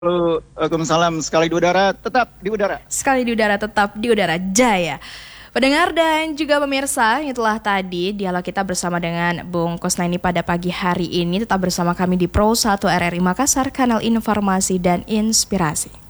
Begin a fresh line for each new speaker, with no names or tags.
Halo, Waalaikumsalam. Sekali di udara, tetap di udara.
Sekali di udara tetap di udara jaya. Pendengar dan juga pemirsa, itulah tadi dialog kita bersama dengan Bung Kusnaini pada pagi hari ini. Tetap bersama kami di Pro 1 RRI Makassar, kanal informasi dan inspirasi.